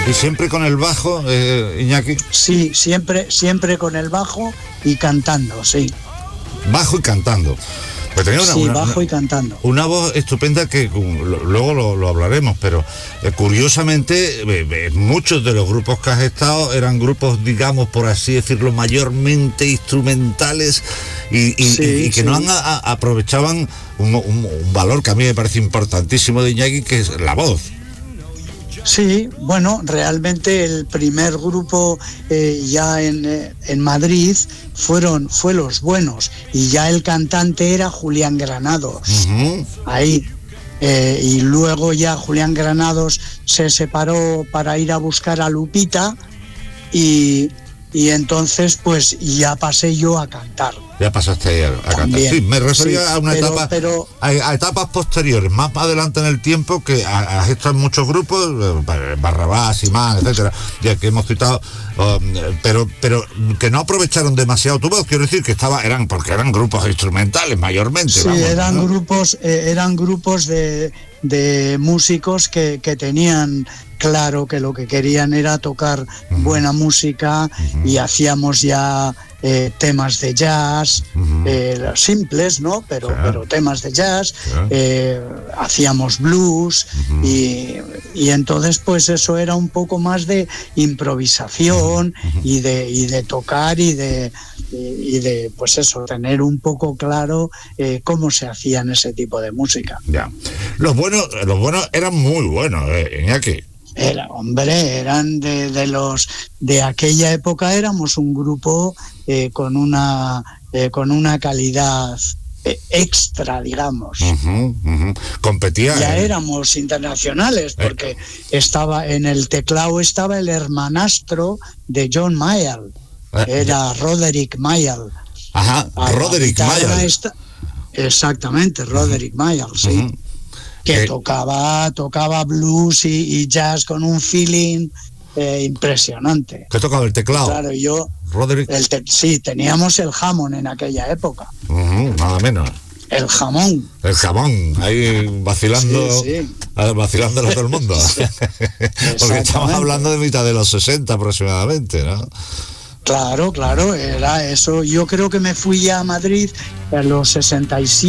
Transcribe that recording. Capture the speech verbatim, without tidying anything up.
¿Y siempre con el bajo, eh, Iñaki? Sí, siempre, siempre con el bajo y cantando, sí. Bajo y cantando. Pues tenía una, sí, una, bajo una, y cantando. Una voz estupenda que lo, luego lo, lo hablaremos, pero eh, curiosamente eh, eh, muchos de los grupos que has estado eran grupos, digamos, por así decirlo, mayormente instrumentales y, y, sí, y, y que sí. no han, a, aprovechaban un, un, un valor que a mí me parece importantísimo de Iñaki, que es la voz. Sí, bueno, realmente el primer grupo eh, ya en, eh, en Madrid fueron fue Los Buenos, y ya el cantante era Julián Granados. Uh-huh. Ahí. Eh, y luego ya Julián Granados se separó para ir a buscar a Lupita y, y entonces pues ya pasé yo a cantar. Ya pasaste a, a cantar. Sí, me refería sí, a una pero, etapa, pero, a, a etapas posteriores, más adelante en el tiempo, que has estado en muchos grupos, Barrabás, Imán, etcétera, ya que hemos citado, um, pero, pero que no aprovecharon demasiado tu voz. Quiero decir que estaba, eran, porque eran grupos instrumentales mayormente. Sí, vamos, eran ¿no? grupos, eh, eran grupos de, de músicos que, que tenían claro que lo que querían era tocar uh-huh. buena música uh-huh. y hacíamos ya eh, temas de jazz, uh-huh. eh, simples, ¿no? Pero, sí. pero temas de jazz, sí. eh, hacíamos blues uh-huh. y, y entonces pues eso era un poco más de improvisación uh-huh. y de y de tocar y de y, y de pues eso, tener un poco claro eh, cómo se hacían ese tipo de música. Ya. Los buenos, los buenos eran muy buenos, eh, Iñaki. Era, hombre, eran de, de los de aquella época, éramos un grupo eh, con una eh, con una calidad eh, extra, digamos. Uh-huh, uh-huh. Competía. Ya eh. éramos internacionales porque eh. estaba en el teclado estaba el hermanastro de John Mayall, eh. era Roderick Mayall. Ajá, a Roderick Mayall. Esta... Exactamente, Roderick uh-huh. Mayall, sí. Uh-huh. que eh, tocaba tocaba blues y, y jazz con un feeling eh, impresionante. ¿Qué tocaba el teclado? Claro, yo Roderick. El te, sí, teníamos el Hammond en aquella época. Uh-huh, nada menos. El jamón. El jamón, ahí vacilando, sí, sí. vacilándolo a todo el mundo. Porque estamos hablando de mitad de los sesenta aproximadamente, ¿no? Claro, claro, era eso. Yo creo que me fui a Madrid en los sesenta y siete.